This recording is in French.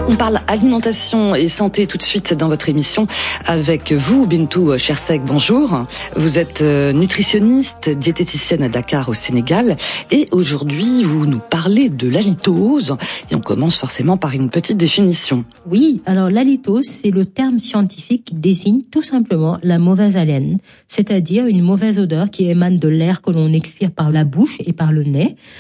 On parle alimentation et santé tout de suite dans votre émission avec vous, Bintou Chersek. Bonjour. Vous êtes nutritionniste, diététicienne à Dakar au Sénégal et aujourd'hui vous nous parlez de l'halitose et on commence forcément par une petite définition. Oui, alors l'halitose, c'est le terme scientifique qui désigne tout simplement la mauvaise haleine, c'est-à-dire une mauvaise odeur qui émane de l'air que l'on expire par la bouche et par le nez.